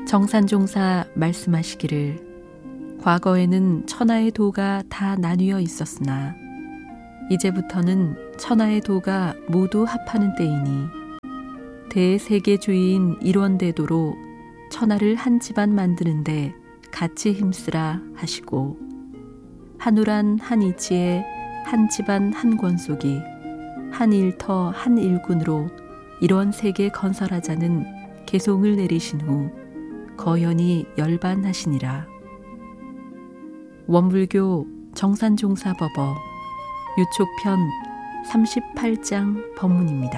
정산종사 말씀하시기를 과거에는 천하의 도가 다 나뉘어 있었으나 이제부터는 천하의 도가 모두 합하는 때이니 대세계주의인 일원대도로 천하를 한 집안 만드는데 같이 힘쓰라 하시고 한우란 한 이치에 한 집안 한 권속이 한 일터 한 일군으로 이런 세계 건설하자는 개송을 내리신 후 거연히 열반하시니라. 원불교 정산종사법어 유촉편 38장 법문입니다.